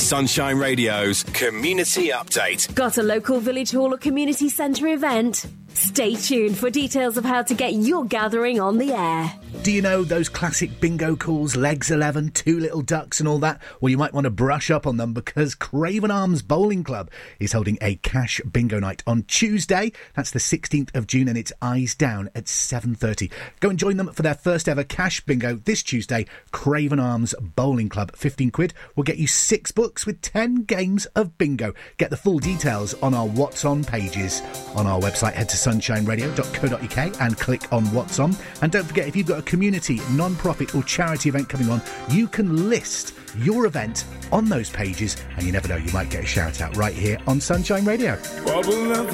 Sunshine Radio's Community Update. Got a local village hall or community centre event? Stay tuned for details of how to get your gathering on the air. Do you know those classic bingo calls, Legs 11, Two Little Ducks and all that? Well, you might want to brush up on them because Craven Arms Bowling Club is holding a cash bingo night on Tuesday. That's the 16th of June and it's eyes down at 7:30. Go and join them for their first ever cash bingo this Tuesday. Craven Arms Bowling Club. 15 quid will get you 6 books with 10 games of bingo. Get the full details on our What's On pages. On our website, head to sunshineradio.co.uk and click on What's On. And don't forget, if you've got a community, non-profit or charity event coming on, you can list your event on those pages and you never know, you might get a shout out right here on Sunshine Radio.